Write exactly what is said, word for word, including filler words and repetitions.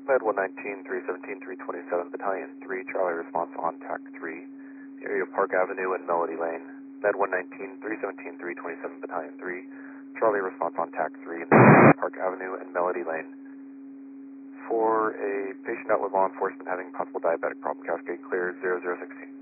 Med one nineteen, three seventeen, three twenty-seven, Battalion three, Charlie response on T A C three, area of Park Avenue and Melody Lane. Med one nineteen, three seventeen, three twenty-seven, Battalion three, Charlie response on T A C three, Park Avenue and Melody Lane. For a patient out with law enforcement having possible diabetic problem, Cascade clear zero zero sixteen.